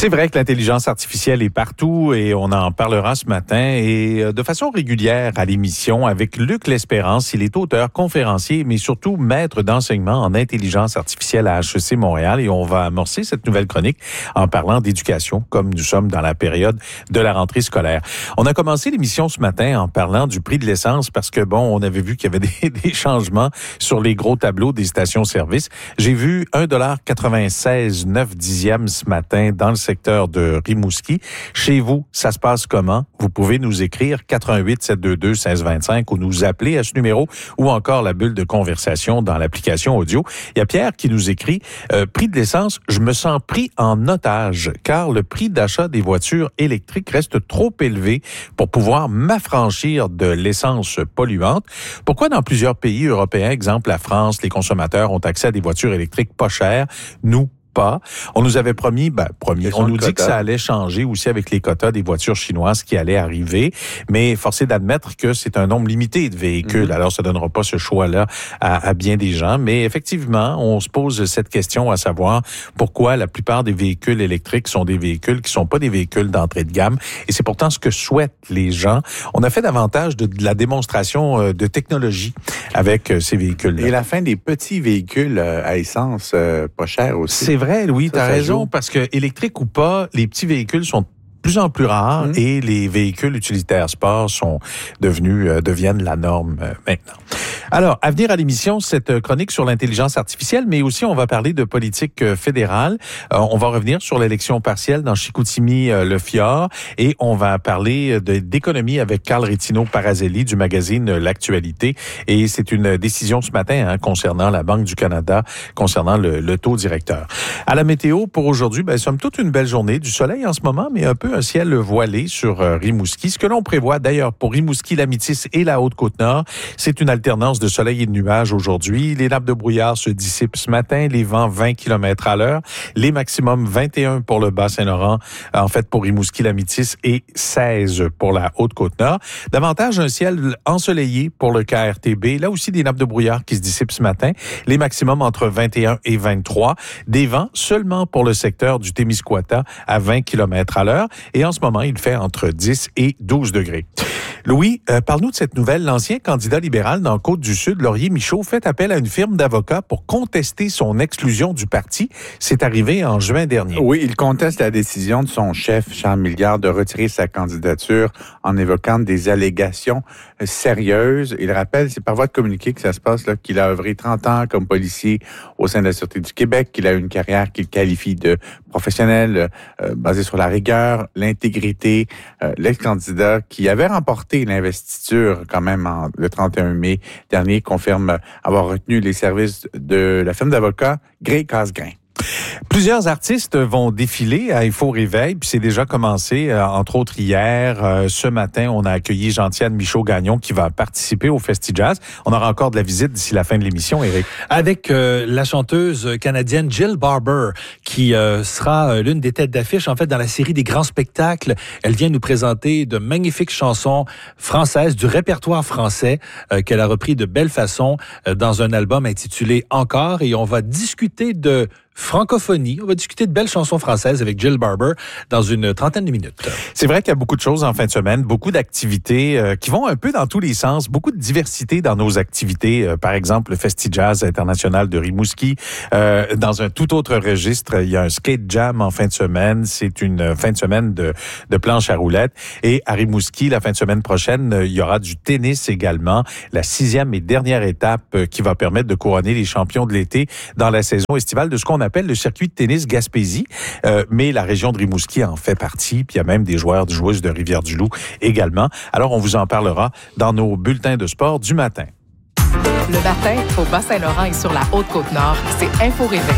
C'est vrai que l'intelligence artificielle est partout et on en parlera ce matin et de façon régulière à l'émission avec Luc L'Espérance. Il est auteur, conférencier, mais surtout maître d'enseignement en intelligence artificielle à HEC Montréal et on va amorcer cette nouvelle chronique en parlant d'éducation comme nous sommes dans la période de la rentrée scolaire. On a commencé l'émission ce matin en parlant du prix de l'essence parce que on avait vu qu'il y avait des changements sur les gros tableaux des stations-service. J'ai vu 1,96 $ ce matin dans le secteur de Rimouski. Chez vous, ça se passe comment? Vous pouvez nous écrire 88-722-1625 ou nous appeler à ce numéro ou encore la bulle de conversation dans l'application audio. Il y a Pierre qui nous écrit prix de l'essence, je me sens pris en otage car le prix d'achat des voitures électriques reste trop élevé pour pouvoir m'affranchir de l'essence polluante. Pourquoi dans plusieurs pays européens, exemple la France, les consommateurs ont accès à des voitures électriques pas chères, nous pas. On nous avait promis, on nous dit que ça allait changer aussi avec les quotas des voitures chinoises qui allaient arriver, mais forcé d'admettre que c'est un nombre limité de véhicules. Alors, ça donnera pas ce choix-là à bien des gens, mais effectivement, on se pose cette question à savoir pourquoi la plupart des véhicules électriques sont des véhicules qui sont pas des véhicules d'entrée de gamme, et c'est pourtant ce que souhaitent les gens. On a fait davantage de la démonstration de technologie avec ces véhicules-là. Et la fin des petits véhicules à essence pas chers aussi. C'est vrai, Louis, t'as raison, parce que électrique ou pas, les petits véhicules sont de plus en plus rares et les véhicules utilitaires sport deviennent la norme maintenant. Alors, à venir à l'émission, cette chronique sur l'intelligence artificielle, mais aussi on va parler de politique fédérale. On va revenir sur l'élection partielle dans Chicoutimi-Le Fjord et on va parler d'économie avec Carl Rétino-Parazelli du magazine L'Actualité. Et c'est une décision ce matin concernant la Banque du Canada, concernant le taux directeur. À la météo, pour aujourd'hui, somme toute une belle journée, du soleil en ce moment, mais un peu un ciel voilé sur Rimouski. Ce que l'on prévoit d'ailleurs pour Rimouski, la Métis et la Haute-Côte-Nord, c'est une alternance de soleil et de nuages aujourd'hui. Les nappes de brouillard se dissipent ce matin, les vents 20 km/h, les maximums 21 pour le Bas-Saint-Laurent, en fait pour Rimouski, la Métis et 16 pour la Haute-Côte-Nord. Davantage un ciel ensoleillé pour le KRTB. Là aussi des nappes de brouillard qui se dissipent ce matin, les maximums entre 21 et 23. Des vents seulement pour le secteur du Témiscouata à 20 km/h. Et en ce moment, il fait entre 10 et 12 degrés. Louis, parle-nous de cette nouvelle. L'ancien candidat libéral dans Côte-du-Sud, Laurier Michaud, fait appel à une firme d'avocats pour contester son exclusion du parti. C'est arrivé en juin dernier. Oui, il conteste la décision de son chef, Charles Milliard, de retirer sa candidature en évoquant des allégations sérieuses. Il rappelle, c'est par voie de communiqué que ça se passe, là, qu'il a œuvré 30 ans comme policier au sein de la Sûreté du Québec, qu'il a une carrière qu'il qualifie de professionnelle, basée sur la rigueur, l'intégrité. L'ex-candidat qui avait remporté l'investiture quand même le 31 mai dernier confirme avoir retenu les services de la firme d'avocats Gray Casgrain. Plusieurs artistes vont défiler à Info Réveil, puis c'est déjà commencé, entre autres hier. Ce matin, on a accueilli Gentiane Michaud-Gagnon qui va participer au FestiJazz. On aura encore de la visite d'ici la fin de l'émission, Éric. Avec la chanteuse canadienne Jill Barber, qui sera l'une des têtes d'affiche, en fait, dans la série des grands spectacles. Elle vient nous présenter de magnifiques chansons françaises, du répertoire français, qu'elle a repris de belle façon dans un album intitulé Encore. Et on va discuter de francophonie. On va discuter de belles chansons françaises avec Jill Barber dans une trentaine de minutes. C'est vrai qu'il y a beaucoup de choses en fin de semaine, beaucoup d'activités qui vont un peu dans tous les sens, beaucoup de diversité dans nos activités. Par exemple, le FestiJazz international de Rimouski. Dans un tout autre registre, il y a un skate jam en fin de semaine. C'est une fin de semaine de planche à roulettes. Et à Rimouski, la fin de semaine prochaine, il y aura du tennis également. La 6e et dernière étape qui va permettre de couronner les champions de l'été dans la saison estivale de ce qu'on appelle le circuit de tennis Gaspésie, mais la région de Rimouski en fait partie, puis il y a même des joueurs, des joueuses de Rivière-du-Loup également. Alors, on vous en parlera dans nos bulletins de sport du matin. Le matin, au Bas-Saint-Laurent et sur la Haute-Côte-Nord, c'est Info Réveil.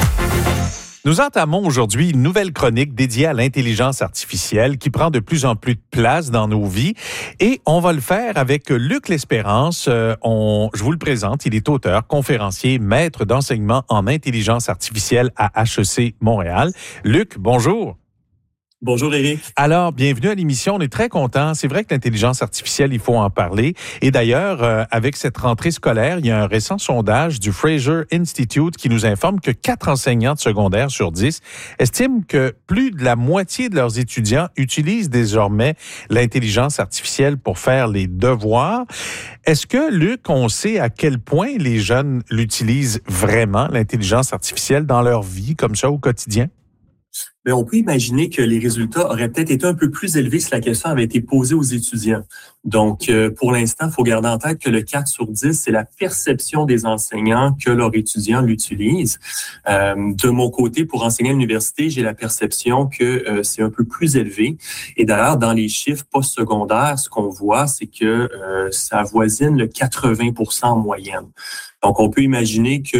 Nous entamons aujourd'hui une nouvelle chronique dédiée à l'intelligence artificielle qui prend de plus en plus de place dans nos vies et on va le faire avec Luc L'Espérance. Je vous le présente, il est auteur, conférencier, maître d'enseignement en intelligence artificielle à HEC Montréal. Luc, bonjour. Bonjour Éric. Alors, bienvenue à l'émission. On est très contents. C'est vrai que l'intelligence artificielle, il faut en parler. Et d'ailleurs, avec cette rentrée scolaire, il y a un récent sondage du Fraser Institute qui nous informe que 4 enseignants de secondaire sur 10 estiment que plus de la moitié de leurs étudiants utilisent désormais l'intelligence artificielle pour faire les devoirs. Est-ce que, Luc, on sait à quel point les jeunes l'utilisent vraiment, l'intelligence artificielle, dans leur vie, comme ça, au quotidien? Bien, on peut imaginer que les résultats auraient peut-être été un peu plus élevés si la question avait été posée aux étudiants. Donc, pour l'instant, il faut garder en tête que le 4 sur 10, c'est la perception des enseignants que leurs étudiants l'utilisent. De mon côté, pour enseigner à l'université, j'ai la perception que c'est un peu plus élevé. Et d'ailleurs, dans les chiffres postsecondaires, ce qu'on voit, c'est que ça avoisine le 80% en moyenne. Donc, on peut imaginer que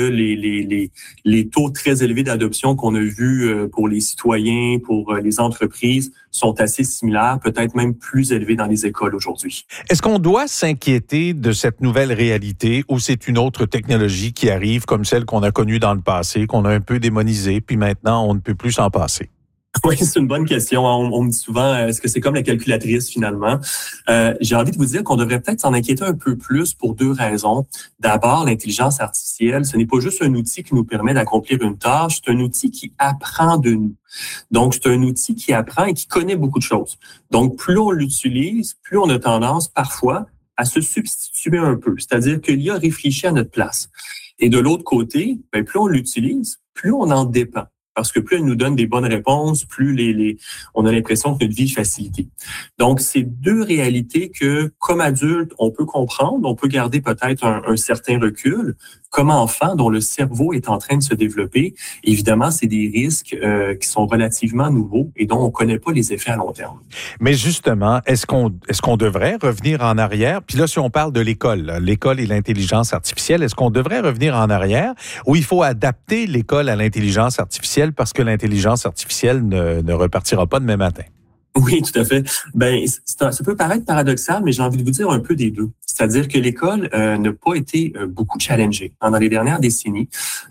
les taux très élevés d'adoption qu'on a vus pour les citoyens, pour les entreprises, sont assez similaires, peut-être même plus élevés dans les écoles aujourd'hui. Est-ce qu'on doit s'inquiéter de cette nouvelle réalité ou c'est une autre technologie qui arrive comme celle qu'on a connue dans le passé, qu'on a un peu démonisée, puis maintenant, on ne peut plus s'en passer? Oui, c'est une bonne question. On me dit souvent, est-ce que c'est comme la calculatrice finalement? J'ai envie de vous dire qu'on devrait peut-être s'en inquiéter un peu plus pour 2 raisons. D'abord, l'intelligence artificielle, ce n'est pas juste un outil qui nous permet d'accomplir une tâche, c'est un outil qui apprend de nous. Donc, c'est un outil qui apprend et qui connaît beaucoup de choses. Donc, plus on l'utilise, plus on a tendance parfois à se substituer un peu, c'est-à-dire que l'IA réfléchit à notre place. Et de l'autre côté, plus on l'utilise, plus on en dépend. Parce que plus elle nous donne des bonnes réponses, plus on a l'impression que notre vie est facilitée. Donc, c'est 2 réalités que, comme adulte, on peut comprendre, on peut garder peut-être un certain recul. Comme enfant, dont le cerveau est en train de se développer, évidemment, c'est des risques qui sont relativement nouveaux et dont on ne connaît pas les effets à long terme. Mais justement, est-ce qu'on devrait revenir en arrière? Puis là, si on parle de l'école et l'intelligence artificielle, est-ce qu'on devrait revenir en arrière ou il faut adapter l'école à l'intelligence artificielle parce que l'intelligence artificielle ne repartira pas demain matin? Oui, tout à fait. Ça peut paraître paradoxal, mais j'ai envie de vous dire un peu des deux. C'est-à-dire que l'école n'a pas été beaucoup challengée dans les dernières décennies.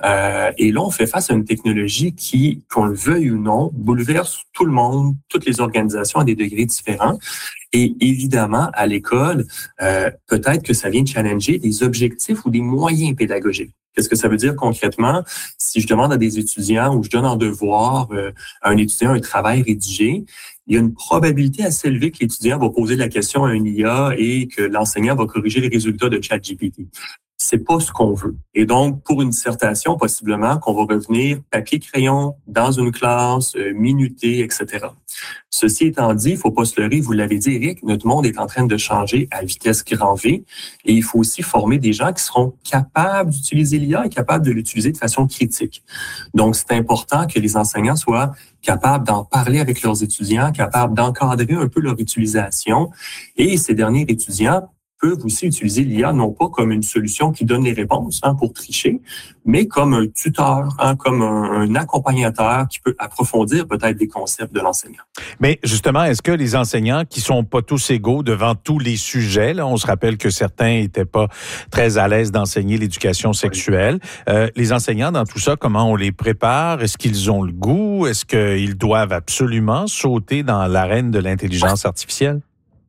Et là, on fait face à une technologie qui, qu'on le veuille ou non, bouleverse tout le monde, toutes les organisations à des degrés différents. Et évidemment, à l'école, peut-être que ça vient challenger des objectifs ou des moyens pédagogiques. Qu'est-ce que ça veut dire concrètement? Si je demande à des étudiants ou je donne en devoir à un étudiant un travail rédigé, il y a une probabilité assez élevée que l'étudiant va poser la question à un IA et que l'enseignant va corriger les résultats de ChatGPT. C'est pas ce qu'on veut. Et donc, pour une dissertation, possiblement qu'on va revenir papier-crayon dans une classe, minuté, etc. Ceci étant dit, il faut pas se leurrer, vous l'avez dit, Éric, notre monde est en train de changer à vitesse grand V et il faut aussi former des gens qui seront capables d'utiliser l'IA et capables de l'utiliser de façon critique. Donc, c'est important que les enseignants soient capables d'en parler avec leurs étudiants, capables d'encadrer un peu leur utilisation et ces derniers étudiants peuvent aussi utiliser l'IA non pas comme une solution qui donne les réponses pour tricher, mais comme un tuteur, comme un accompagnateur qui peut approfondir peut-être des concepts de l'enseignant. Mais justement, est-ce que les enseignants qui sont pas tous égaux devant tous les sujets, là, on se rappelle que certains étaient pas très à l'aise d'enseigner l'éducation sexuelle, les enseignants dans tout ça, comment on les prépare? Est-ce qu'ils ont le goût? Est-ce qu'ils doivent absolument sauter dans l'arène de l'intelligence artificielle?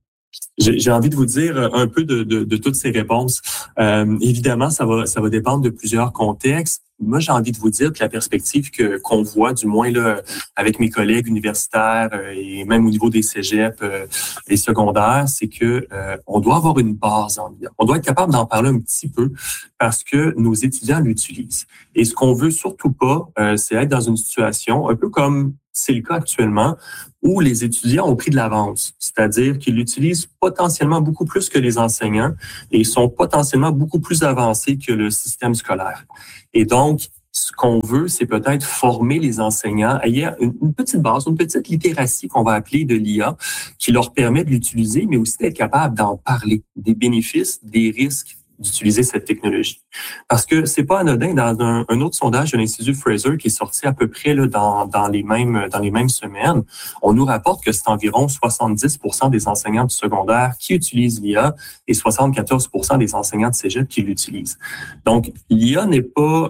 J'ai envie de vous dire un peu de toutes ces réponses. Évidemment, ça va dépendre de plusieurs contextes. Moi, j'ai envie de vous dire que la perspective qu'on voit, du moins là, avec mes collègues universitaires et même au niveau des cégeps et secondaires, c'est que on doit avoir une base en IA. On doit être capable d'en parler un petit peu parce que nos étudiants l'utilisent. Et ce qu'on veut surtout pas, c'est être dans une situation un peu comme c'est le cas actuellement, où les étudiants ont pris de l'avance, c'est-à-dire qu'ils l'utilisent potentiellement beaucoup plus que les enseignants et sont potentiellement beaucoup plus avancés que le système scolaire. Et donc, ce qu'on veut, c'est peut-être former les enseignants à une petite base, une petite littératie qu'on va appeler de l'IA, qui leur permet de l'utiliser, mais aussi d'être capable d'en parler, des bénéfices, des risques, d'utiliser cette technologie. Parce que c'est pas anodin. Dans un autre sondage de l'Institut Fraser qui est sorti à peu près là, dans les mêmes semaines, on nous rapporte que c'est environ 70% des enseignants du secondaire qui utilisent l'IA et 74% des enseignants de cégep qui l'utilisent. Donc, l'IA n'est pas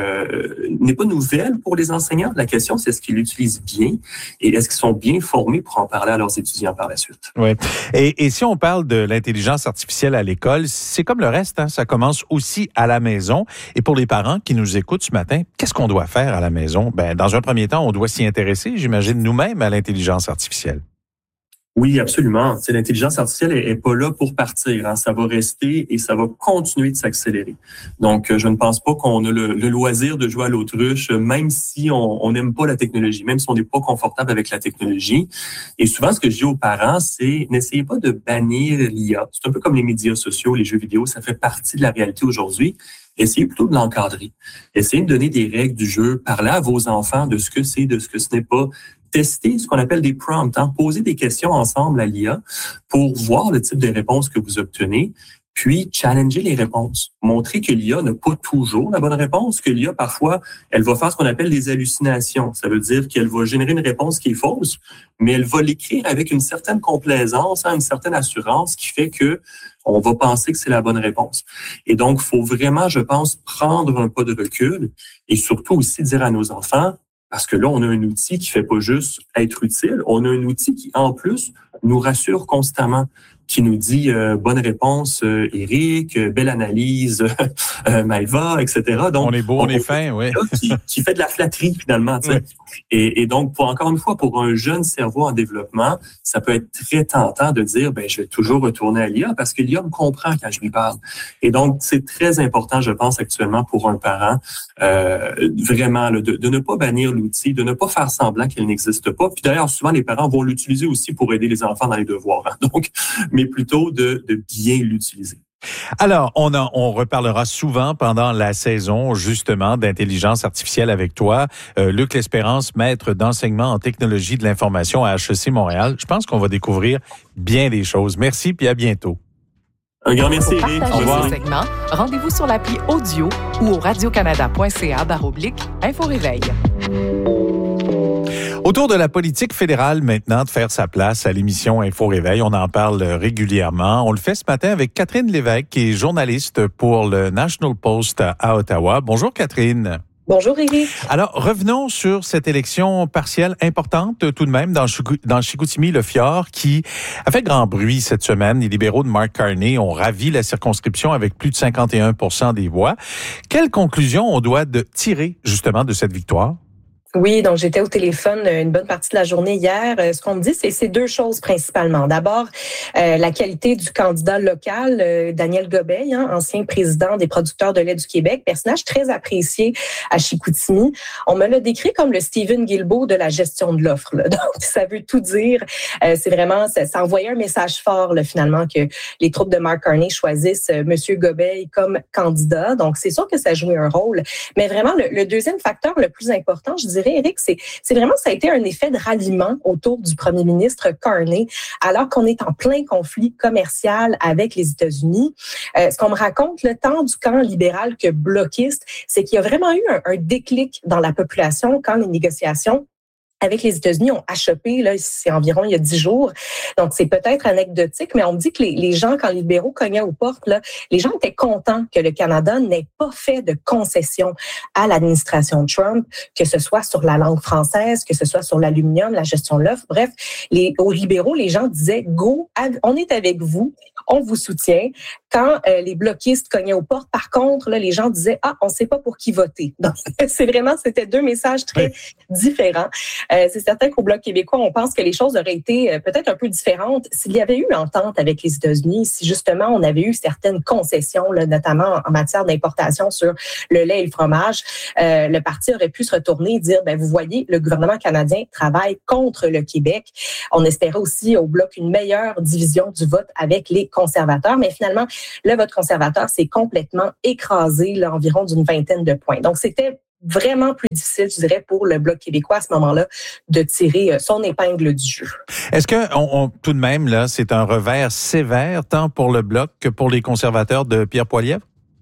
nouvelle pour les enseignants. La question, c'est est-ce qu'ils l'utilisent bien et est-ce qu'ils sont bien formés pour en parler à leurs étudiants par la suite. Oui. Et si on parle de l'intelligence artificielle à l'école, c'est comme le reste, hein, ça commence aussi à la maison. Et pour les parents qui nous écoutent ce matin, qu'est-ce qu'on doit faire à la maison? Ben, dans un premier temps, on doit s'y intéresser, j'imagine, nous-mêmes à l'intelligence artificielle. Oui, absolument. C'est l'intelligence artificielle est pas là pour partir. Hein. Ça va rester et ça va continuer de s'accélérer. Donc, je ne pense pas qu'on a le loisir de jouer à l'autruche, même si on n'aime pas la technologie, même si on n'est pas confortable avec la technologie. Et souvent, ce que je dis aux parents, c'est n'essayez pas de bannir l'IA. C'est un peu comme les médias sociaux, les jeux vidéo, ça fait partie de la réalité aujourd'hui. Essayez plutôt de l'encadrer. Essayez de donner des règles du jeu. Parlez à vos enfants de ce que c'est, de ce que ce n'est pas. Tester ce qu'on appelle des prompts, hein, poser des questions ensemble à l'IA pour voir le type de réponse que vous obtenez, puis challenger les réponses. Montrer que l'IA n'a pas toujours la bonne réponse, que l'IA, parfois, elle va faire ce qu'on appelle des hallucinations. Ça veut dire qu'elle va générer une réponse qui est fausse, mais elle va l'écrire avec une certaine complaisance, hein, une certaine assurance qui fait que on va penser que c'est la bonne réponse. Et donc, il faut vraiment, je pense, prendre un pas de recul et surtout aussi dire à nos enfants, parce que là, on a un outil qui fait pas juste être utile, on a un outil qui, en plus, nous rassure constamment, qui nous dit bonne réponse, Éric, belle analyse, Maëva, etc. Donc, on est beau, on est fin, oui. Qui fait de la flatterie, finalement. Tu sais. Et donc, encore une fois, pour un jeune cerveau en développement, ça peut être très tentant de dire, je vais toujours retourner à l'IA parce que l'IA me comprend quand je lui parle. Et donc, c'est très important, je pense, actuellement, pour un parent, vraiment, là, de ne pas bannir l'outil, de ne pas faire semblant qu'il n'existe pas. Puis d'ailleurs, souvent, les parents vont l'utiliser aussi pour aider les enfants dans les devoirs. Hein. Donc, mais plutôt de bien l'utiliser. Alors, on reparlera souvent pendant la saison, justement, d'intelligence artificielle avec toi. Luc L'Espérance, maître d'enseignement en technologie de l'information à HEC Montréal. Je pense qu'on va découvrir bien des choses. Merci, puis à bientôt. Un grand merci, Éric. Au revoir. Ce segment, rendez-vous sur l'appli audio ou au radiocanada.ca/Info-réveil. Autour de la politique fédérale maintenant de faire sa place à l'émission Info-Réveil, on en parle régulièrement. On le fait ce matin avec Catherine Lévesque, qui est journaliste pour le National Post à Ottawa. Bonjour Catherine. Bonjour Éric. Alors, revenons sur cette élection partielle importante tout de même dans Chicoutimi-Le-Fjord qui a fait grand bruit cette semaine. Les libéraux de Mark Carney ont ravi la circonscription avec plus de 51% des voix. Quelle conclusion on doit tirer justement de cette victoire? Oui, donc j'étais au téléphone une bonne partie de la journée hier. Ce qu'on me dit, c'est deux choses principalement. D'abord, la qualité du candidat local, Daniel Gobeil, ancien président des producteurs de lait du Québec, personnage très apprécié à Chicoutimi. On me l'a décrit comme le Stephen Guilbeault de la gestion de l'offre. Là. Donc, ça veut tout dire. C'est vraiment, ça envoyait un message fort là, finalement que les troupes de Mark Carney choisissent Monsieur Gobeil comme candidat. Donc, c'est sûr que ça jouait un rôle. Mais vraiment, le deuxième facteur le plus important, je dirais, Éric, c'est vraiment, ça a été un effet de ralliement autour du premier ministre Carney, alors qu'on est en plein conflit commercial avec les États-Unis. Ce qu'on me raconte, tant du camp libéral que bloquiste, c'est qu'il y a vraiment eu un déclic dans la population quand les négociations avec les États-Unis ont achoppé, là, c'est environ il y a 10 jours. Donc, c'est peut-être anecdotique, mais on me dit que les gens, quand les libéraux cognaient aux portes, là, les gens étaient contents que le Canada n'ait pas fait de concessions à l'administration Trump, que ce soit sur la langue française, que ce soit sur l'aluminium, la gestion de l'offre. Bref, aux libéraux, les gens disaient « Go, on est avec vous, on vous soutient ». Quand les bloquistes cognaient aux portes, par contre, là, les gens disaient « Ah, on ne sait pas pour qui voter ». Donc, c'était deux messages très différents. C'est certain qu'au Bloc québécois, on pense que les choses auraient été peut-être un peu différentes s'il y avait eu entente avec les États-Unis, si justement on avait eu certaines concessions, là, notamment en matière d'importation sur le lait et le fromage. Le parti aurait pu se retourner et dire, vous voyez, le gouvernement canadien travaille contre le Québec. On espérait aussi au Bloc une meilleure division du vote avec les conservateurs, mais finalement, le vote conservateur s'est complètement écrasé, là, environ d'une vingtaine de points. Donc, c'était vraiment plus difficile, je dirais, pour le Bloc québécois à ce moment-là de tirer son épingle du jeu. Est-ce que tout de même, là, c'est un revers sévère tant pour le Bloc que pour les conservateurs de Pierre Poilievre?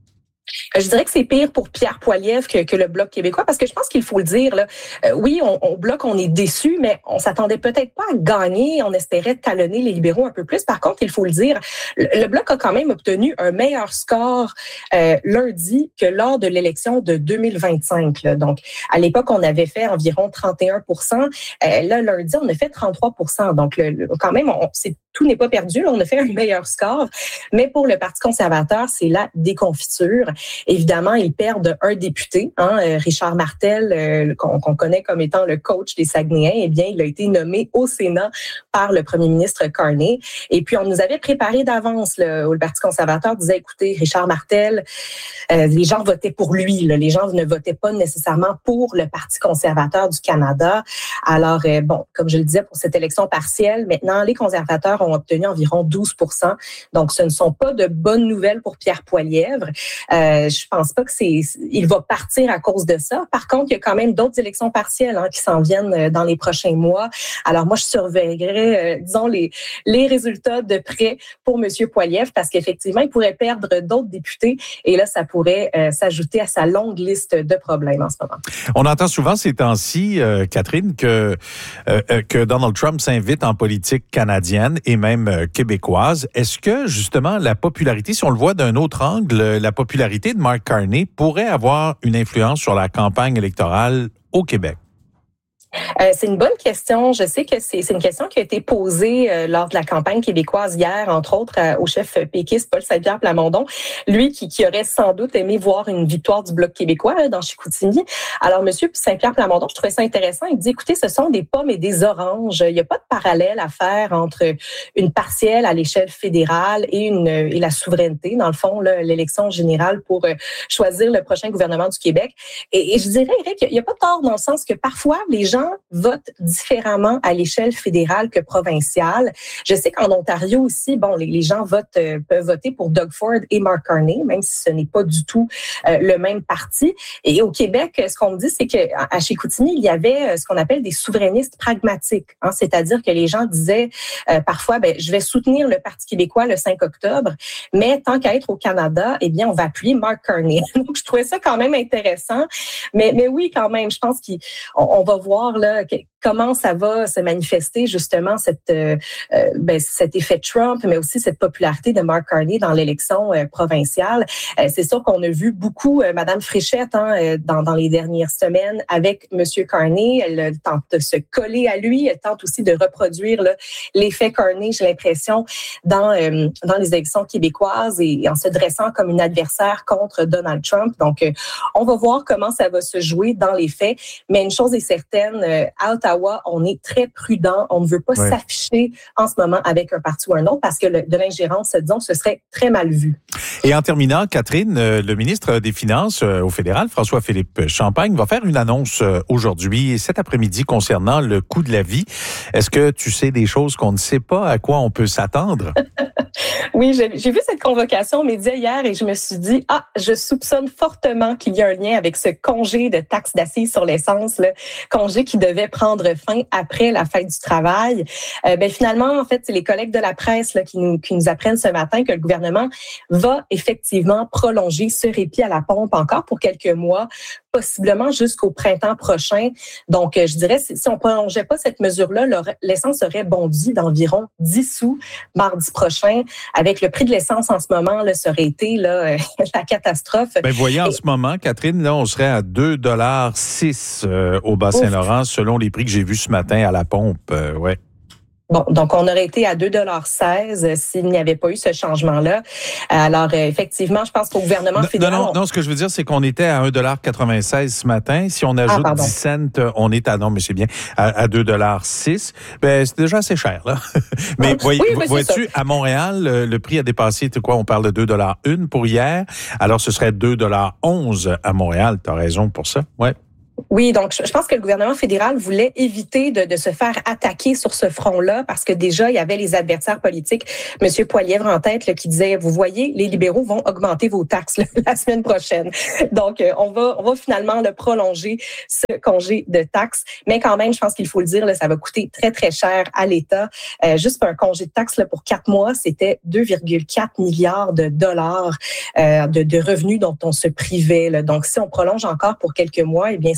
Je dirais que c'est pire pour Pierre Poilievre que le Bloc québécois, parce que je pense qu'il faut le dire. Là, oui, au Bloc, on est déçus, mais on s'attendait peut-être pas à gagner. On espérait talonner les libéraux un peu plus. Par contre, il faut le dire, le Bloc a quand même obtenu un meilleur score lundi que lors de l'élection de 2025. Là. Donc, à l'époque, on avait fait environ 31%. Là, lundi, on a fait 33%. Donc, quand même, tout n'est pas perdu. Là, on a fait un meilleur score. Mais pour le Parti conservateur, c'est la déconfiture. Évidemment, ils perdent un député, Richard Martel, qu'on connaît comme étant le coach des Saguenayens. Eh bien, il a été nommé au Sénat par le premier ministre Carney. Et puis, on nous avait préparé d'avance, où le Parti conservateur disait, écoutez, Richard Martel, les gens votaient pour lui. Là. Les gens ne votaient pas nécessairement pour le Parti conservateur du Canada. Alors, comme je le disais, pour cette élection partielle, maintenant, les conservateurs ont obtenu environ 12%. Donc, ce ne sont pas de bonnes nouvelles pour Pierre Poilievre. Je pense pas il va partir à cause de ça. Par contre, il y a quand même d'autres élections partielles qui s'en viennent dans les prochains mois. Alors moi, je surveillerai, disons, les résultats de près pour M. Poilievre parce qu'effectivement, il pourrait perdre d'autres députés et là, ça pourrait s'ajouter à sa longue liste de problèmes en ce moment. On entend souvent ces temps-ci, Catherine, que Donald Trump s'invite en politique canadienne et même québécoise. Est-ce que, justement, la popularité, si on le voit d'un autre angle, la popularité de Mark Carney pourrait avoir une influence sur la campagne électorale au Québec? C'est une bonne question. Je sais que c'est une question qui a été posée lors de la campagne québécoise hier, entre autres au chef péquiste Paul Saint-Pierre Plamondon, lui qui aurait sans doute aimé voir une victoire du Bloc québécois dans Chicoutimi. Alors, M. Saint-Pierre Plamondon, je trouvais ça intéressant. Il dit, écoutez, ce sont des pommes et des oranges. Il n'y a pas de parallèle à faire entre une partielle à l'échelle fédérale et la souveraineté, dans le fond, l'élection générale pour choisir le prochain gouvernement du Québec. Et je dirais, Eric, il n'y a pas de tort dans le sens que parfois, les gens votent différemment à l'échelle fédérale que provinciale. Je sais qu'en Ontario aussi, les gens peuvent voter pour Doug Ford et Mark Carney, même si ce n'est pas du tout le même parti. Et au Québec, ce qu'on me dit, c'est qu'à Chicoutimi, il y avait ce qu'on appelle des souverainistes pragmatiques. C'est-à-dire que les gens disaient parfois, je vais soutenir le Parti québécois le 5 octobre, mais tant qu'à être au Canada, eh bien, on va appuyer Mark Carney. Donc, je trouvais ça quand même intéressant. Mais oui, quand même, je pense qu'on va voir là comment ça va se manifester justement cet effet Trump, mais aussi cette popularité de Mark Carney dans l'élection provinciale. C'est sûr qu'on a vu beaucoup Madame Fréchette dans les dernières semaines avec Monsieur Carney. Elle tente de se coller à lui. Elle tente aussi de reproduire l'effet Carney, j'ai l'impression, dans les élections québécoises et en se dressant comme une adversaire contre Donald Trump. Donc, on va voir comment ça va se jouer dans les faits. Mais une chose est certaine, à Ottawa, on est très prudent. On ne veut pas s'afficher en ce moment avec un parti ou un autre parce que de l'ingérence, disons, ce serait très mal vu. Et en terminant, Catherine, le ministre des Finances au fédéral, François-Philippe Champagne, va faire une annonce aujourd'hui et cet après-midi concernant le coût de la vie. Est-ce que tu sais des choses qu'on ne sait pas, à quoi on peut s'attendre? Oui, j'ai vu cette convocation aux médias hier et je me suis dit, je soupçonne fortement qu'il y a un lien avec ce congé de taxe d'assises sur l'essence, le congé qui devait prendre fin après la fête du travail. Finalement, en fait, c'est les collègues de la presse qui nous apprennent ce matin que le gouvernement va effectivement prolonger ce répit à la pompe encore pour quelques mois, possiblement jusqu'au printemps prochain. Donc, je dirais, si on ne prolongeait pas cette mesure-là, l'essence aurait bondi d'environ 10 sous mardi prochain. Avec le prix de l'essence en ce moment, ça aurait été la catastrophe. Voyez, en ce moment, Catherine, là, on serait à 2,06 $ au Bas-Saint-Laurent, selon les prix que j'ai vus ce matin à la pompe. Ouais. Bon, donc on aurait été à 2,16 $ s'il n'y avait pas eu ce changement-là. Alors, effectivement, je pense qu'au gouvernement fédéral... Non, ce que je veux dire, c'est qu'on était à 1,96 $ ce matin. Si on ajoute 10 cents, on est à 2,06 $. C'est déjà assez cher, là. Mais vois-tu, à Montréal, le prix a dépassé, on parle de 2,01 $ pour hier. Alors, ce serait 2,11 $ à Montréal. Tu as raison pour ça, ouais. Oui, donc je pense que le gouvernement fédéral voulait éviter de se faire attaquer sur ce front-là parce que déjà, il y avait les adversaires politiques, M. Poilievre en tête, là, qui disait, vous voyez, les libéraux vont augmenter vos taxes la semaine prochaine. Donc, on va finalement le prolonger, ce congé de taxes. Mais quand même, je pense qu'il faut le dire, là, ça va coûter très, très cher à l'État. Juste un congé de taxes là, pour 4 mois, c'était 2,4 milliards de dollars de revenus dont on se privait. Là. Donc, si on prolonge encore pour quelques mois, eh bien,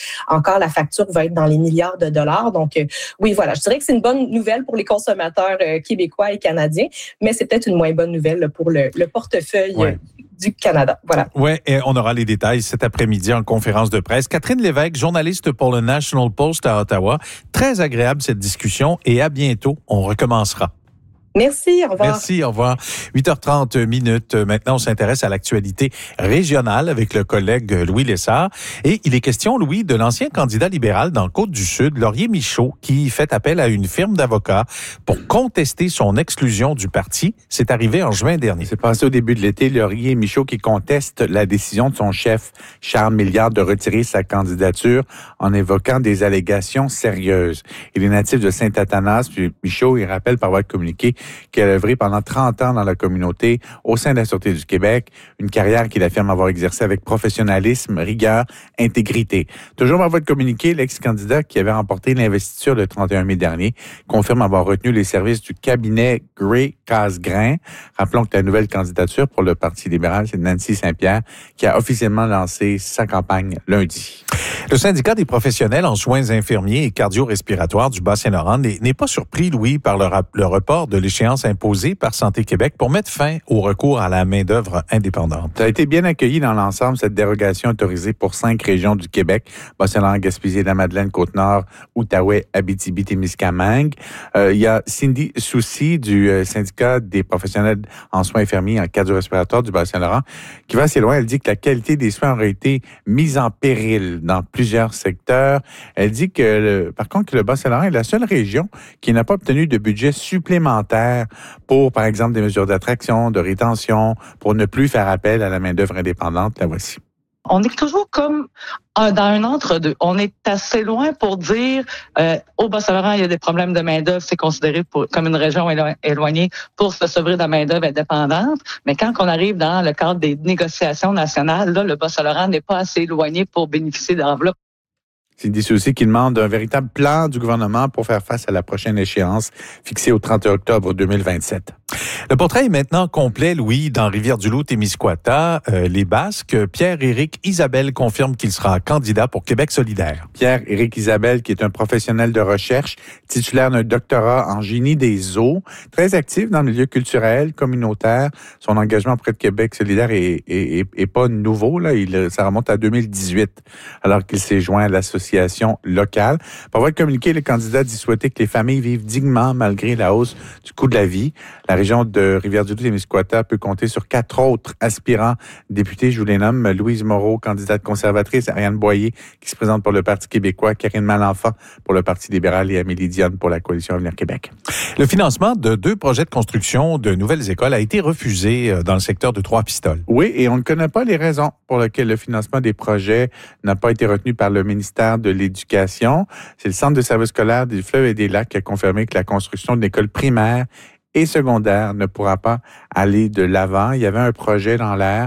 la facture va être dans les milliards de dollars. Donc, oui, voilà, je dirais que c'est une bonne nouvelle pour les consommateurs québécois et canadiens, mais c'est peut-être une moins bonne nouvelle pour le portefeuille du Canada. Voilà. Oui, et on aura les détails cet après-midi en conférence de presse. Catherine Lévesque, journaliste pour le National Post à Ottawa. Très agréable cette discussion et à bientôt. On recommencera. Merci, au revoir. Merci, au revoir. 8h30 minutes. Maintenant, on s'intéresse à l'actualité régionale avec le collègue Louis Lessard. Et il est question, Louis, de l'ancien candidat libéral dans Côte-du-Sud, Laurier Michaud, qui fait appel à une firme d'avocats pour contester son exclusion du parti. C'est arrivé en juin dernier. C'est passé au début de l'été. Laurier Michaud qui conteste la décision de son chef, Charles Milliard, de retirer sa candidature en évoquant des allégations sérieuses. Il est natif de Saint-Athanas, puis Michaud, il rappelle par voie de communiqué qu'il a œuvré pendant 30 ans dans la communauté au sein de la Sûreté du Québec, une carrière qu'il affirme avoir exercée avec professionnalisme, rigueur, intégrité. Toujours par voie de communiqué, l'ex-candidat qui avait remporté l'investiture le 31 mai dernier confirme avoir retenu les services du cabinet Gray Casgrain. Rappelons que la nouvelle candidature pour le Parti libéral, c'est Nancy Saint-Pierre, qui a officiellement lancé sa campagne lundi. Le syndicat des professionnels en soins infirmiers et cardio-respiratoires du Bas-Saint-Laurent n'est pas surpris, Louis, par le report de l'échéance imposée par Santé Québec pour mettre fin au recours à la main-d'œuvre indépendante. Ça a été bien accueilli dans l'ensemble, cette dérogation autorisée pour 5 régions du Québec, Bas-Saint-Laurent, Gaspésie, la Madeleine, Côte-Nord, Outaouais, Abitibi-Témiscamingue. Il y a Cindy Soucy du syndicat des professionnels en soins infirmiers et en cardio-respiratoires du Bas-Saint-Laurent qui va assez loin. Elle dit que la qualité des soins aurait été mise en péril dans plusieurs secteurs. Elle dit que, par contre, que le Bas-Saint-Laurent est la seule région qui n'a pas obtenu de budget supplémentaire pour, par exemple, des mesures d'attraction, de rétention, pour ne plus faire appel à la main-d'œuvre indépendante. La voici. On est toujours comme dans un entre-deux. On est assez loin pour dire au Bas-Saint-Laurent, il y a des problèmes de main-d'œuvre, c'est considéré comme une région éloignée pour se sauver de la main-d'œuvre indépendante. Mais quand on arrive dans le cadre des négociations nationales, là, le Bas-Saint-Laurent n'est pas assez éloigné pour bénéficier d'enveloppes. C'est des soucis qui demandent un véritable plan du gouvernement pour faire face à la prochaine échéance fixée au 30 octobre 2027. Le portrait est maintenant complet, Louis, dans Rivière-du-Loup-Témiscouata. Les Basques, Pierre-Éric Isabelle confirme qu'il sera candidat pour Québec solidaire. Pierre-Éric Isabelle, qui est un professionnel de recherche, titulaire d'un doctorat en génie des eaux, très actif dans le milieu culturel, communautaire. Son engagement auprès de Québec solidaire est pas nouveau, là. Ça remonte à 2018, alors qu'il s'est joint à l'association locale. Par voie de communiqué, le candidat dit souhaiter que les familles vivent dignement malgré la hausse du coût de la vie. La région de Rivière-du-Loup-Témiscouata peut compter sur 4 autres aspirants députés. Je vous les nomme. Louise Moreau, candidate conservatrice, Ariane Boyer, qui se présente pour le Parti québécois, Karine Malenfant pour le Parti libéral et Amélie Dionne pour la Coalition Avenir Québec. Le financement de 2 projets de construction de nouvelles écoles a été refusé dans le secteur de Trois-Pistoles. Oui, et on ne connaît pas les raisons pour lesquelles le financement des projets n'a pas été retenu par le ministère de l'Éducation. C'est le Centre de services scolaires des Fleuves et des Lacs qui a confirmé que la construction d'une école primaire et secondaire ne pourra pas aller de l'avant. Il y avait un projet dans l'air,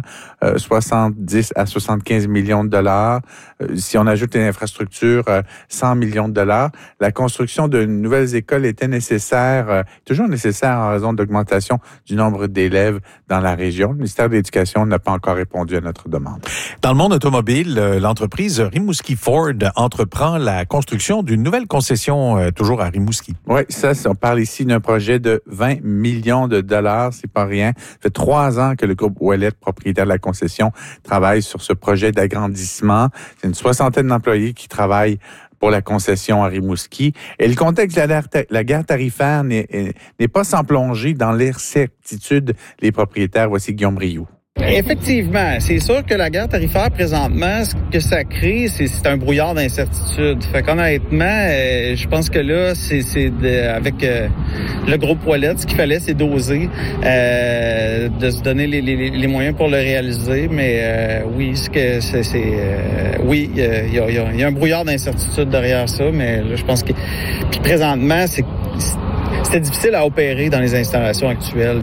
70 à 75 millions de dollars. Si on ajoute les infrastructures, 100 millions de dollars. La construction de nouvelles écoles était nécessaire, toujours nécessaire en raison d'augmentation du nombre d'élèves dans la région. Le ministère de l'Éducation n'a pas encore répondu à notre demande. Dans le monde automobile, l'entreprise Rimouski Ford entreprend la construction d'une nouvelle concession, toujours à Rimouski. Oui, on parle ici d'un projet de 20 millions de dollars, c'est pas rien. Ça fait 3 ans que le groupe Ouellet, propriétaire de la concession, travaille sur ce projet d'agrandissement. C'est une 60aine d'employés qui travaillent pour la concession à Rimouski. Et le contexte de la guerre tarifaire n'est pas sans plonger dans l'incertitude des propriétaires. Voici Guillaume Rioux. Effectivement, c'est sûr que la guerre tarifaire présentement, ce que ça crée, c'est un brouillard d'incertitude. Fait qu'honnêtement, je pense que là, avec le groupe Ouellet, ce qu'il fallait, c'est d'oser, de se donner les moyens pour le réaliser. Mais oui, oui, il y a un brouillard d'incertitude derrière ça, mais là, je pense que puis présentement, c'était difficile à opérer dans les installations actuelles.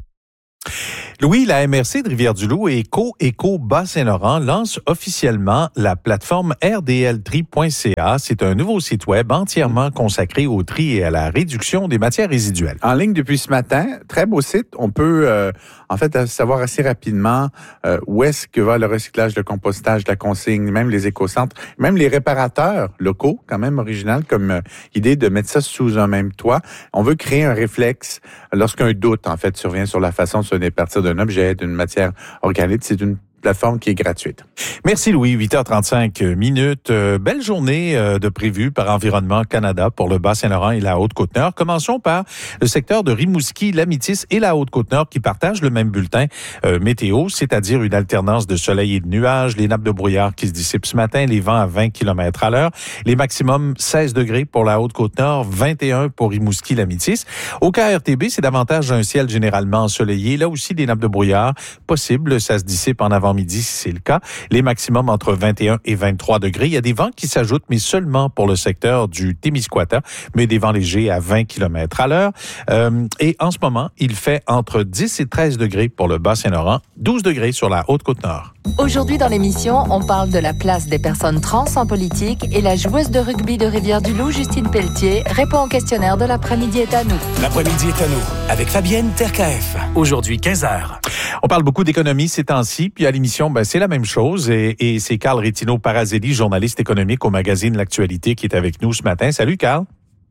Louis, la MRC de Rivière-du-Loup et Éco Bas-Saint-Laurent lance officiellement la plateforme rdltri.ca. C'est un nouveau site web entièrement consacré au tri et à la réduction des matières résiduelles. En ligne depuis ce matin, très beau site. On peut en fait savoir assez rapidement où est-ce que va le recyclage, le compostage, la consigne, même les éco-centres, même les réparateurs locaux, quand même original comme idée de mettre ça sous un même toit. On veut créer un réflexe lorsqu'un doute en fait survient sur la façon de se départir d'un objet, d'une matière organique. C'est une plateforme qui est gratuite. Merci Louis, 8h35 minutes. Belle journée de prévue par Environnement Canada pour le Bas-Saint-Laurent et la Haute-Côte-Nord. Commençons par le secteur de Rimouski, L'Amitis et la Haute-Côte-Nord qui partagent le même bulletin météo, c'est-à-dire une alternance de soleil et de nuages, les nappes de brouillard qui se dissipent ce matin, les vents à 20 km à l'heure, les maximums 16 degrés pour la Haute-Côte-Nord, 21 pour Rimouski, L'Amitis. Au KRTB, c'est davantage un ciel généralement ensoleillé. Là aussi, des nappes de brouillard possibles, ça se dissipe en avant-midi si c'est le cas. Les maximums entre 21 et 23 degrés. Il y a des vents qui s'ajoutent, mais seulement pour le secteur du Témiscouata, mais des vents légers à 20 km à l'heure. Et en ce moment, il fait entre 10 et 13 degrés pour le Bas-Saint-Laurent, 12 degrés sur la Haute-Côte-Nord. Aujourd'hui dans l'émission, on parle de la place des personnes trans en politique et la joueuse de rugby de Rivière-du-Loup, Justine Pelletier, répond au questionnaire de L'après-midi est à nous. L'après-midi est à nous, avec Fabienne Terkaef. Aujourd'hui, 15h. On parle beaucoup d'économie ces temps-ci, puis à l'émission, c'est la même chose. Et c'est Carl Rétino-Parazelli, journaliste économique au magazine L'Actualité, qui est avec nous ce matin. Salut, Carl.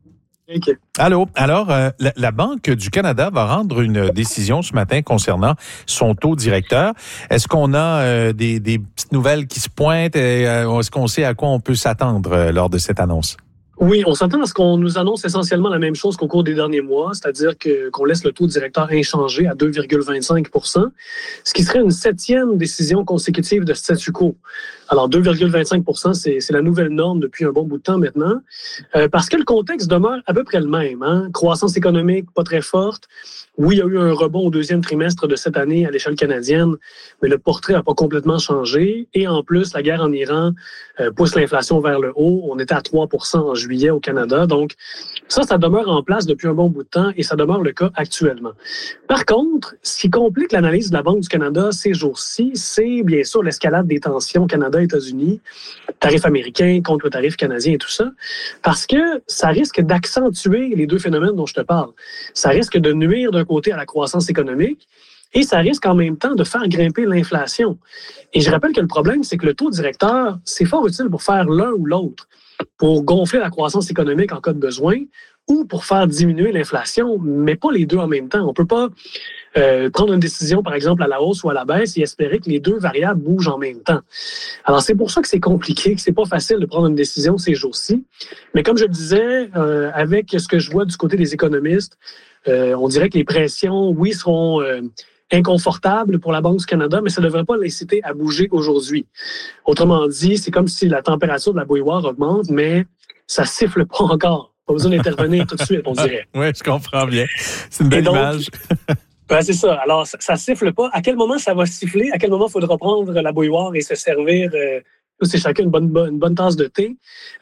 Okay. Allô. Alors, la Banque du Canada va rendre une décision ce matin concernant son taux directeur. Est-ce qu'on a des petites nouvelles qui se pointent? Est-ce qu'on sait à quoi on peut s'attendre lors de cette annonce? Oui, on s'attend à ce qu'on nous annonce essentiellement la même chose qu'au cours des derniers mois, c'est-à-dire qu'on laisse le taux directeur inchangé à 2,25 %, ce qui serait une 7e décision consécutive de statu quo. Alors, 2,25 %, c'est la nouvelle norme depuis un bon bout de temps maintenant, parce que le contexte demeure à peu près le même. Croissance économique pas très forte. Oui, il y a eu un rebond au deuxième trimestre de cette année à l'échelle canadienne, mais le portrait n'a pas complètement changé. Et en plus, la guerre en Iran pousse l'inflation vers le haut. On était à 3 % en juillet au Canada. Donc, ça demeure en place depuis un bon bout de temps et ça demeure le cas actuellement. Par contre, ce qui complique l'analyse de la Banque du Canada ces jours-ci, c'est bien sûr l'escalade des tensions Canada-États-Unis, tarif américain contre le tarif canadien et tout ça, parce que ça risque d'accentuer les deux phénomènes dont je te parle. Ça risque de nuire d'un côté à la croissance économique et ça risque en même temps de faire grimper l'inflation. Et je rappelle que le problème, c'est que le taux directeur, c'est fort utile pour faire l'un ou l'autre, pour gonfler la croissance économique en cas de besoin ou pour faire diminuer l'inflation, mais pas les deux en même temps. On ne peut pas prendre une décision, par exemple, à la hausse ou à la baisse et espérer que les deux variables bougent en même temps. Alors, c'est pour ça que c'est compliqué, que c'est pas facile de prendre une décision ces jours-ci. Mais comme je le disais, avec ce que je vois du côté des économistes, on dirait que les pressions, oui, seront inconfortables pour la Banque du Canada, mais ça ne devrait pas l'inciter à bouger aujourd'hui. Autrement dit, c'est comme si la température de la bouilloire augmente, mais ça siffle pas encore. Pas besoin d'intervenir tout de suite, on dirait. Oui, je comprends bien. C'est une belle image. C'est ça. Alors, ça siffle pas. À quel moment ça va siffler? À quel moment il faudra prendre la bouilloire et se servir c'est chacun une bonne tasse de thé.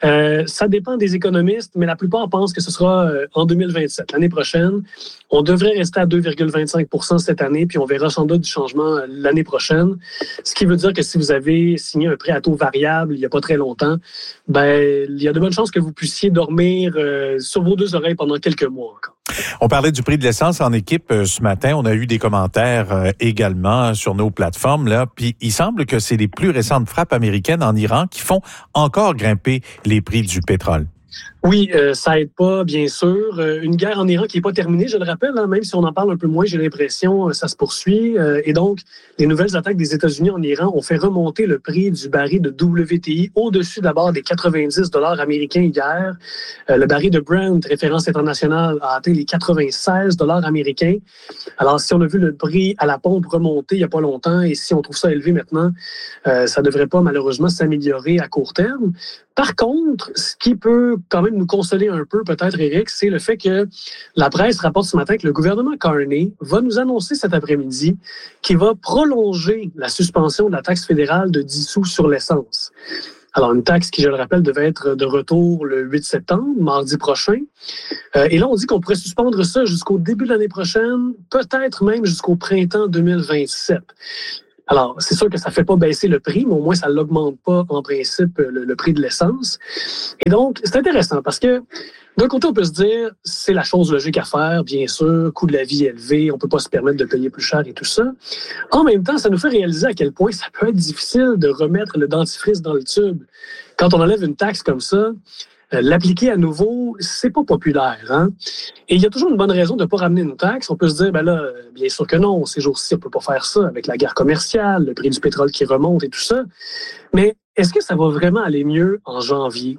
Ça dépend des économistes, mais la plupart pensent que ce sera en 2027, l'année prochaine. On devrait rester à 2,25 % cette année, puis on verra sans doute du changement l'année prochaine. Ce qui veut dire que si vous avez signé un prêt à taux variable il n'y a pas très longtemps, il y a de bonnes chances que vous puissiez dormir sur vos deux oreilles pendant quelques mois encore. On parlait du prix de l'essence en équipe ce matin. On a eu des commentaires également sur nos plateformes, là. Puis il semble que c'est les plus récentes frappes américaines en Iran qui font encore grimper les prix du pétrole. Oui, ça aide pas, bien sûr. Une guerre en Iran qui n'est pas terminée, je le rappelle, hein, même si on en parle un peu moins, j'ai l'impression, ça se poursuit. Et donc, les nouvelles attaques des États-Unis en Iran ont fait remonter le prix du baril de WTI au-dessus d'abord des 90 $ américains hier. Le baril de Brent, référence internationale, a atteint les 96 $ américains. Alors, si on a vu le prix à la pompe remonter il n'y a pas longtemps et si on trouve ça élevé maintenant, ça ne devrait pas malheureusement s'améliorer à court terme. Par contre, ce qui peut quand même nous consoler un peu, peut-être, Éric, c'est le fait que la presse rapporte ce matin que le gouvernement Carney va nous annoncer cet après-midi qu'il va prolonger la suspension de la taxe fédérale de 10 sous sur l'essence. Alors, une taxe qui, je le rappelle, devait être de retour le 8 septembre, mardi prochain. Et là, on dit qu'on pourrait suspendre ça jusqu'au début de l'année prochaine, peut-être même jusqu'au printemps 2027. Alors, c'est sûr que ça ne fait pas baisser le prix, mais au moins, ça ne l'augmente pas, en principe, le prix de l'essence. Et donc, c'est intéressant parce que, d'un côté, on peut se dire, c'est la chose logique à faire, bien sûr, coût de la vie élevé, on ne peut pas se permettre de payer plus cher et tout ça. En même temps, ça nous fait réaliser à quel point ça peut être difficile de remettre le dentifrice dans le tube. Quand on enlève une taxe comme ça, l'appliquer à nouveau, c'est pas populaire, hein? Et il y a toujours une bonne raison de ne pas ramener une taxe. On peut se dire, ben là, bien sûr que non, ces jours-ci, on peut pas faire ça avec la guerre commerciale, le prix du pétrole qui remonte et tout ça. Mais est-ce que ça va vraiment aller mieux en janvier,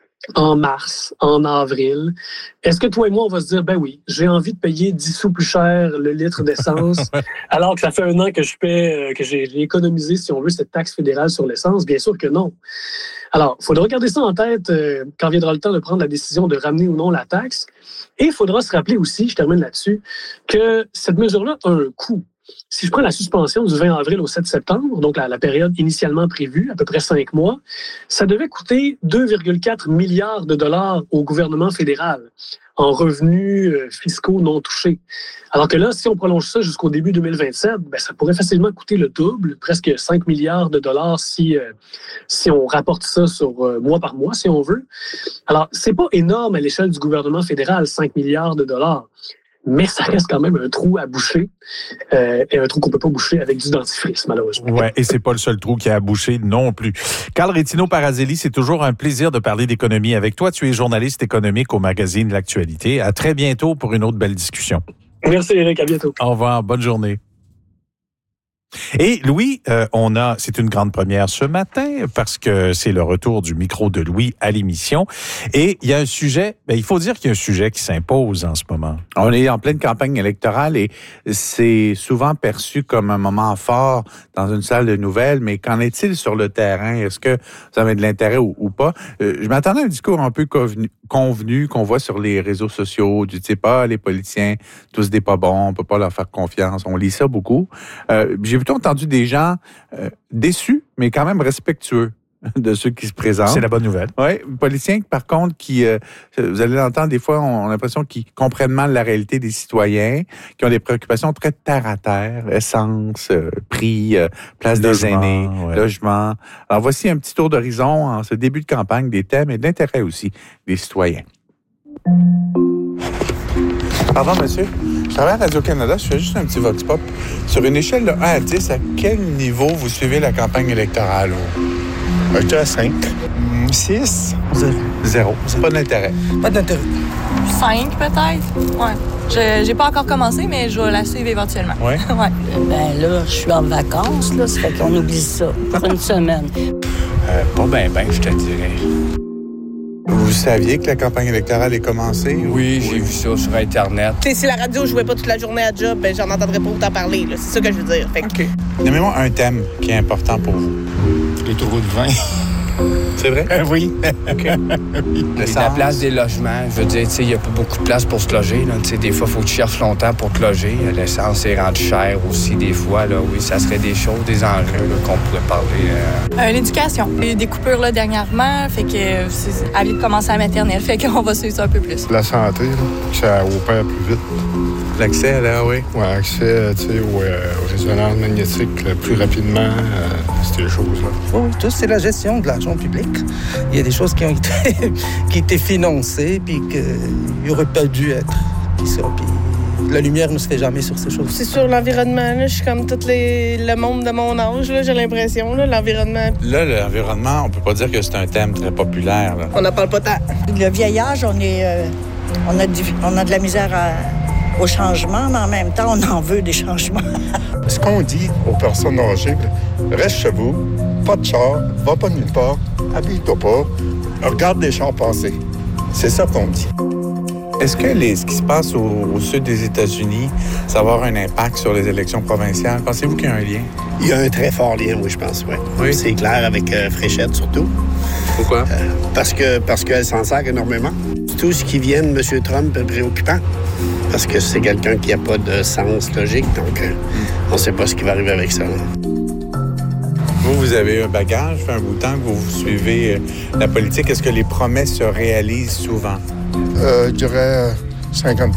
en mars, en avril? Est-ce que toi et moi, on va se dire, ben oui, j'ai envie de payer 10 sous plus cher le litre d'essence, alors que ça fait un an que que j'ai économisé, si on veut, cette taxe fédérale sur l'essence? Bien sûr que non. Alors, il faudra garder ça en tête quand viendra le temps de prendre la décision de ramener ou non la taxe. Et il faudra se rappeler aussi, je termine là-dessus, que cette mesure-là a un coût. Si je prends la suspension du 20 avril au 7 septembre, donc la période initialement prévue, à peu près 5 mois, ça devait coûter 2,4 milliards de dollars au gouvernement fédéral en revenus fiscaux non touchés. Alors que là, si on prolonge ça jusqu'au début 2027, ben, ça pourrait facilement coûter le double, presque 5 milliards de dollars si on rapporte ça sur mois par mois, si on veut. Alors, c'est pas énorme à l'échelle du gouvernement fédéral, 5 milliards de dollars. Mais ça reste quand même un trou à boucher, et un trou qu'on peut pas boucher avec du dentifrice, malheureusement. Ouais, et c'est pas le seul trou qui a à boucher non plus. Carl Rétino-Parazelli, c'est toujours un plaisir de parler d'économie avec toi. Tu es journaliste économique au magazine L'Actualité. À très bientôt pour une autre belle discussion. Merci Éric, à bientôt. Au revoir, bonne journée. Et Louis, c'est une grande première ce matin parce que c'est le retour du micro de Louis à l'émission. Et il y a un sujet, il faut dire qu'il y a un sujet qui s'impose en ce moment. On est en pleine campagne électorale et c'est souvent perçu comme un moment fort dans une salle de nouvelles, mais qu'en est-il sur le terrain? Est-ce que ça avait de l'intérêt ou pas? Je m'attendais à un discours un peu convenu qu'on voit sur les réseaux sociaux, du type, les politiciens, tous des pas bons, on peut pas leur faire confiance. On lit ça beaucoup. J'ai plutôt entendu des gens déçus, mais quand même respectueux de ceux qui se présentent. C'est la bonne nouvelle. Oui, politiciens, par contre, qui, vous allez l'entendre, des fois, on a l'impression qu'ils comprennent mal la réalité des citoyens, qui ont des préoccupations très terre-à-terre, essence, prix, place des aînés, logement. Alors, voici un petit tour d'horizon en ce début de campagne des thèmes et de l'intérêt aussi des citoyens. Pardon, monsieur. Je travaille à Radio-Canada. Je fais juste un petit vox pop. Sur une échelle de 1 à 10, à quel niveau vous suivez la campagne électorale? J'étais à 5. 6? 0. Pas d'intérêt. Pas d'intérêt. 5 peut-être. Ouais. J'ai pas encore commencé, mais je vais la suivre éventuellement. Oui? Ouais. Ben là, je suis en vacances, là. Ça fait qu'on oublie ça pour une semaine. Pas ben, je te dirais. Vous saviez que la campagne électorale est commencée? Oui, j'ai vu ça sur Internet. Si la radio jouait pas toute la journée à job, ben j'en entendrais pas autant parler. Là. C'est ça que je veux dire. Fait que... OK. Nommez-moi un thème qui est important pour vous. Les taureaux de vin. C'est vrai? Oui. OK. La place des logements, je veux dire, il n'y a pas beaucoup de place pour se loger. Là. Des fois, il faut que tu cherches longtemps pour te loger. L'essence est rendue chère aussi, des fois. Là. Oui, ça serait des choses, des enjeux là, qu'on pourrait parler. L'éducation. Il y a eu des coupures là, dernièrement, fait que elle vient de commencer à la maternelle, fait qu'on va suivre ça un peu plus. La santé, là, que ça opère plus vite. L'accès, là, oui. Oui, accès aux résonances magnétiques plus rapidement, ces choses-là. Oui, tout, c'est la gestion de l'argent public. Il y a des choses qui ont été, qui étaient financées puis qui n'auraient pas dû être. Puis la lumière ne se fait jamais sur ces choses. C'est sur l'environnement, là. Je suis comme tout le monde de mon âge, là, j'ai l'impression, là, l'environnement. Là, l'environnement, on peut pas dire que c'est un thème très populaire. Là. On n'en parle pas tant. Le vieillage, on a de la misère au changement, mais en même temps, on en veut des changements. Ce qu'on dit aux personnes âgées, reste chez vous, pas de char, va pas nulle part, habille-toi pas, regarde les chars passer. C'est ça qu'on dit. Est-ce que ce qui se passe au sud des États-Unis, ça va avoir un impact sur les élections provinciales? Pensez-vous qu'il y a un lien? Il y a un très fort lien, oui, je pense, oui. Oui. C'est clair avec Fréchette, surtout. Pourquoi? Parce qu'elle s'en sert énormément. Tout ce qui vient de M. Trump est préoccupant. Parce que c'est quelqu'un qui n'a pas de sens logique, donc on ne sait pas ce qui va arriver avec ça. Vous avez un bagage, fait un bout de temps que vous suivez la politique. Est-ce que les promesses se réalisent souvent? Je dirais 50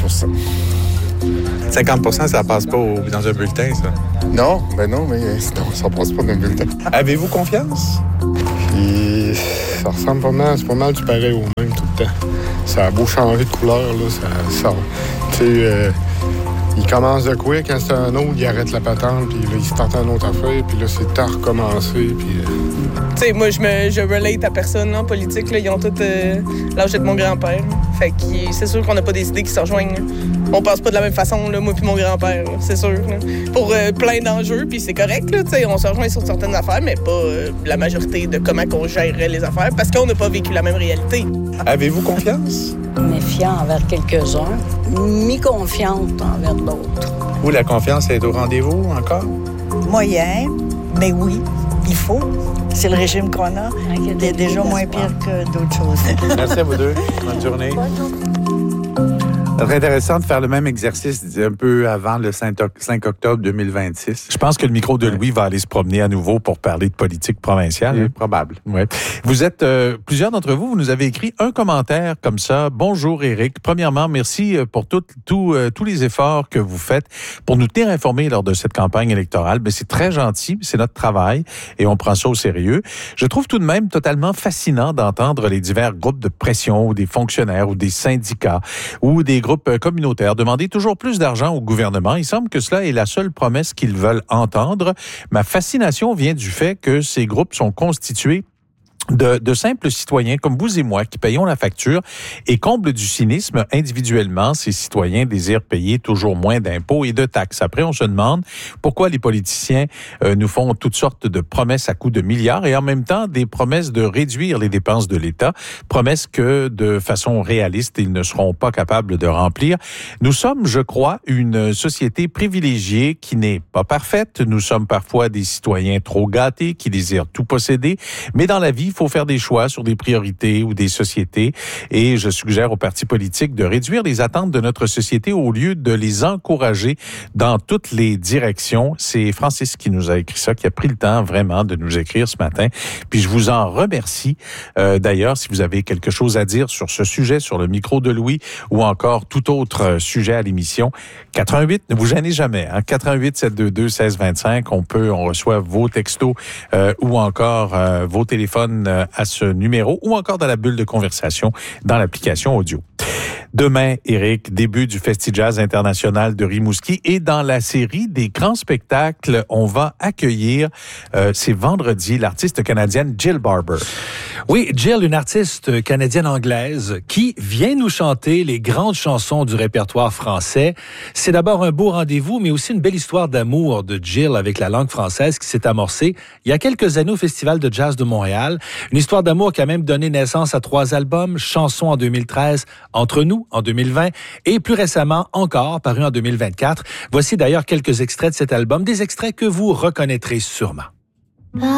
50 ça passe pas dans un bulletin, ça? Non, mais ça passe pas dans un bulletin. Avez-vous confiance? Puis, ça ressemble pas mal, c'est pas mal du pareil au même tout le temps. Ça a beau changer de couleur, là, ça tu sais, il commence de quoi, quand c'est un autre, il arrête la patente, puis là, il se tente une autre affaire, puis là, c'est tard recommencer, puis... Tu sais, moi, je relate à personne en politique, là, ils ont tous l'âge de mon grand-père. Fait que c'est sûr qu'on n'a pas des idées qui se rejoignent. Là. On pense pas de la même façon, là, moi puis mon grand-père, là, c'est sûr. Là. Pour plein d'enjeux, puis c'est correct, là, on se rejoint sur certaines affaires, mais pas la majorité de comment on gérerait les affaires, parce qu'on n'a pas vécu la même réalité. Avez-vous confiance? Méfiant envers quelques-uns, mi-confiante envers d'autres. Vous, la confiance est au rendez-vous encore? Moyen, mais oui, il faut. C'est le régime qu'on a. Il est déjà moins pire que d'autres choses. Merci à vous deux. Bonne journée. C'est très intéressant de faire le même exercice un peu avant le 5 octobre 2026. Je pense que le micro de Louis va aller se promener à nouveau pour parler de politique provinciale. Oui, probable. Ouais. Vous êtes, plusieurs d'entre vous nous avez écrit un commentaire comme ça. Bonjour Éric. Premièrement, merci pour tous les efforts que vous faites pour nous tenir informés lors de cette campagne électorale. Mais c'est très gentil, c'est notre travail et on prend ça au sérieux. Je trouve tout de même totalement fascinant d'entendre les divers groupes de pression ou des fonctionnaires ou des syndicats ou des groupes communautaires demander toujours plus d'argent au gouvernement. Il semble que cela est la seule promesse qu'ils veulent entendre. Ma fascination vient du fait que ces groupes sont constitués de simples citoyens comme vous et moi qui payons la facture et comble du cynisme, individuellement, ces citoyens désirent payer toujours moins d'impôts et de taxes. Après, on se demande pourquoi les politiciens nous font toutes sortes de promesses à coût de milliards et en même temps des promesses de réduire les dépenses de l'État, promesses que de façon réaliste, ils ne seront pas capables de remplir. Nous sommes, je crois, une société privilégiée qui n'est pas parfaite. Nous sommes parfois des citoyens trop gâtés qui désirent tout posséder, mais dans la vie, il faut faire des choix sur des priorités ou des sociétés et je suggère aux partis politiques de réduire les attentes de notre société au lieu de les encourager dans toutes les directions. C'est Francis qui nous a écrit ça, qui a pris le temps vraiment de nous écrire ce matin. Puis je vous en remercie. D'ailleurs, si vous avez quelque chose à dire sur ce sujet, sur le micro de Louis ou encore tout autre sujet à l'émission, 88, ne vous gênez jamais. 88-722-1625, on reçoit vos textos ou encore vos téléphones à ce numéro ou encore dans la bulle de conversation dans l'application audio. Demain, Éric, début du Festi-Jazz international de Rimouski et dans la série des grands spectacles, on va accueillir, c'est vendredi, l'artiste canadienne Jill Barber. Oui, Jill, une artiste canadienne-anglaise qui vient nous chanter les grandes chansons du répertoire français. C'est d'abord un beau rendez-vous, mais aussi une belle histoire d'amour de Jill avec la langue française qui s'est amorcée il y a quelques années au Festival de jazz de Montréal. Une histoire d'amour qui a même donné naissance à 3 albums, Chansons en 2013, Entre nous en 2020 et plus récemment encore paru en 2024. Voici d'ailleurs quelques extraits de cet album, des extraits que vous reconnaîtrez sûrement.